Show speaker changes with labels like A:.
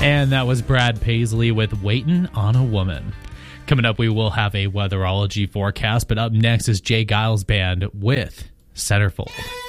A: And that was Brad Paisley with Waitin' on a Woman. Coming up, we will have a weatherology forecast, but up next is Jay Giles Band with Centerfold.